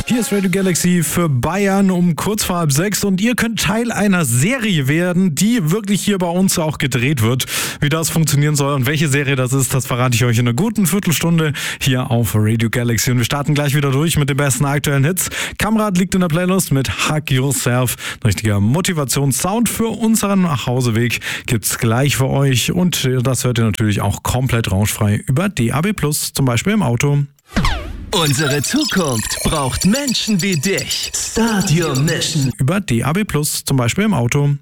Hier ist Radio Galaxy für Bayern um kurz vor 5:30 und ihr könnt Teil einer Serie werden, die wirklich hier bei uns auch gedreht wird. Wie das funktionieren soll und welche Serie das ist, das verrate ich euch in einer guten Viertelstunde hier auf Radio Galaxy. Und wir starten gleich wieder durch mit den besten aktuellen Hits. Kamrad liegt in der Playlist mit Hug Yourself. Ein richtiger Motivationssound für unseren Nachhauseweg gibt's gleich für euch. Und das hört ihr natürlich auch komplett rauschfrei über DAB+, zum Beispiel im Auto. Unsere Zukunft braucht Menschen wie dich. Start your mission. Über DAB+, zum Beispiel im Auto.